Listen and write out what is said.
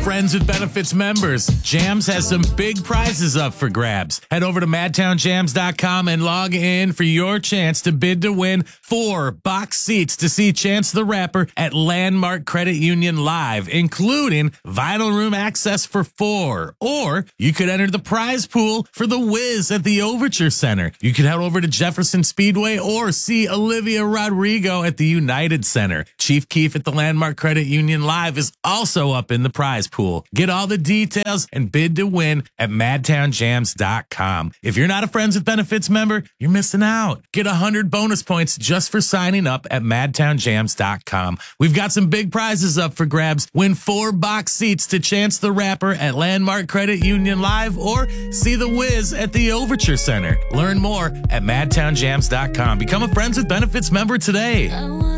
Friends with Benefits members, Jams has some big prizes up for grabs. Head over to madtownjams.com and log in for your chance to bid to win 4 box seats to see Chance the Rapper at Landmark Credit Union Live, including Vinyl Room access for 4. Or you could enter the prize pool for The Wiz at the Overture Center. You could head over to Jefferson Speedway or see Olivia Rodrigo at the United Center. Chief Keef at the Landmark Credit Union Live is also up in the prize pool. Get all the details and bid to win at madtownjams.com. If you're not a Friends with Benefits member, you're missing out. Get 100 bonus points just for signing up at madtownjams.com. We've got some big prizes up for grabs. Win 4 box seats to Chance the Rapper at Landmark Credit Union Live or see The Wiz at the Overture Center. Learn more at madtownjams.com. Become a Friends with Benefits member today.